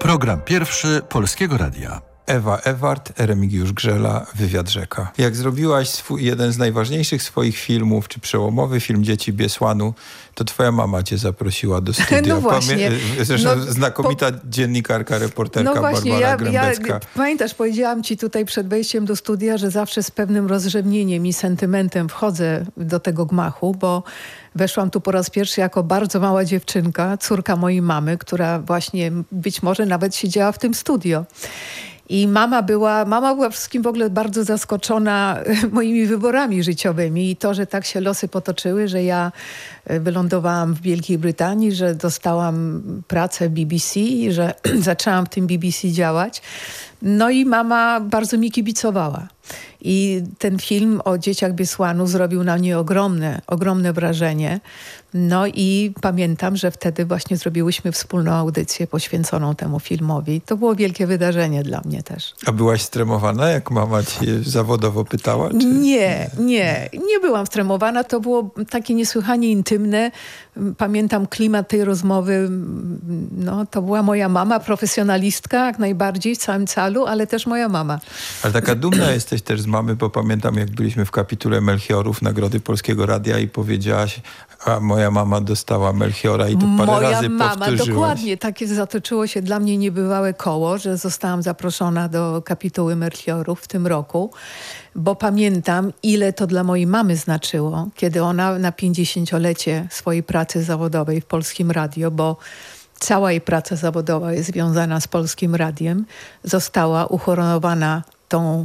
Program pierwszy Polskiego Radia. Ewa Ewart, Remigiusz Grzela, Wywiad Rzeka. Jak zrobiłaś jeden z najważniejszych swoich filmów, czy przełomowy film Dzieci Biesłanu, to twoja mama cię zaprosiła do studia. No właśnie. Zresztą znakomita dziennikarka, reporterka Barbara Grębecka. Pamiętasz, powiedziałam ci tutaj przed wejściem do studia, że zawsze z pewnym rozrzewnieniem i sentymentem wchodzę do tego gmachu, bo weszłam tu po raz pierwszy jako bardzo mała dziewczynka, córka mojej mamy, która właśnie być może nawet siedziała w tym studio. I mama była wszystkim w ogóle bardzo zaskoczona moimi wyborami życiowymi i to, że tak się losy potoczyły, że ja wylądowałam w Wielkiej Brytanii, że dostałam pracę w BBC i że zaczęłam w tym BBC działać. No i mama bardzo mi kibicowała. I ten film o dzieciach Biesłanu zrobił na mnie ogromne wrażenie. No i pamiętam, że wtedy właśnie zrobiłyśmy wspólną audycję poświęconą temu filmowi. To było wielkie wydarzenie dla mnie też. A byłaś stremowana, jak mama cię zawodowo pytała? Czy... Nie byłam stremowana. To było takie niesłychanie intymne. Pamiętam klimat tej rozmowy. No, to była moja mama, profesjonalistka jak najbardziej w całym calu, ale też moja mama. Ale taka dumna jesteś też z mamy, bo pamiętam, jak byliśmy w kapitule Melchiorów Nagrody Polskiego Radia i powiedziałaś, a moja mama dostała Melchiora i to parę razy powtórzyłaś. Dokładnie. Takie zatoczyło się dla mnie niebywałe koło, że zostałam zaproszona do kapituły Melchiorów w tym roku, bo pamiętam, ile to dla mojej mamy znaczyło, kiedy ona na 50-lecie swojej pracy zawodowej w Polskim Radio, bo cała jej praca zawodowa jest związana z Polskim Radiem, została uhonorowana tą